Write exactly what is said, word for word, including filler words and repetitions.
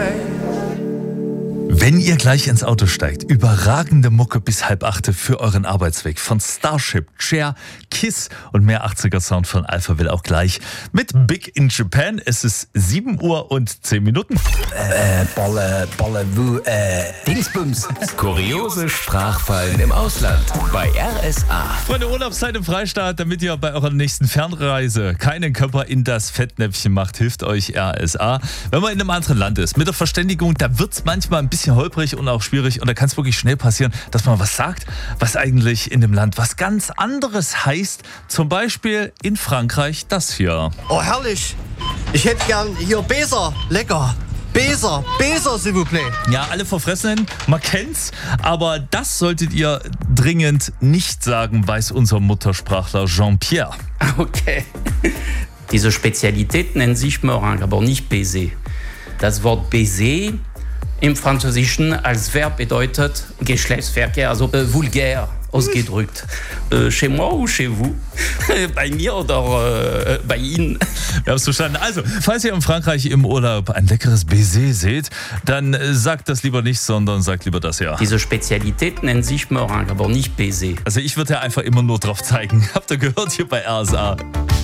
Wenn ihr gleich ins Auto steigt, überragende Mucke bis halb achte für euren Arbeitsweg von Starship, Cher, Kiss und mehr achtziger Sound von Alpha will auch gleich mit Big in Japan. Es ist sieben Uhr und zehn Minuten. Äh, Bolle, Bolle, Wu, äh, Dingsbums. Kuriose Sprachfallen im Ausland bei R S A. Freunde, Urlaubszeit im Freistaat, damit ihr bei eurer nächsten Fernreise keinen Körper in das Fettnäpfchen macht, hilft euch R S A. Wenn man in einem anderen Land ist, mit der Verständigung, da wird es manchmal ein bisschen holprig und auch schwierig und da kann es wirklich schnell passieren, dass man was sagt, was eigentlich in dem Land was ganz anderes heißt. Zum Beispiel in Frankreich das hier. Oh, herrlich. Ich hätte gern hier Beser. Lecker. Beser. Beser, s'il vous plaît. Ja, alle Verfressenen, man kennt's, aber das solltet ihr dringend nicht sagen, weiß unser Muttersprachler Jean-Pierre. Okay. Diese Spezialität nennt sich Meringue, aber nicht Baiser. Das Wort Baiser im Französischen als Verb bedeutet Geschlechtsverkehr, also äh, vulgär ausgedrückt. Äh, chez moi ou chez vous? Bei mir oder äh, bei Ihnen? Wir haben es verstanden. Also, falls ihr in Frankreich im Urlaub ein leckeres Baiser seht, dann äh, sagt das lieber nicht, sondern sagt lieber das ja. Diese Spezialität nennt sich Meringue, aber nicht Baiser. Also ich würde ja einfach immer nur drauf zeigen. Habt ihr gehört hier bei R S A?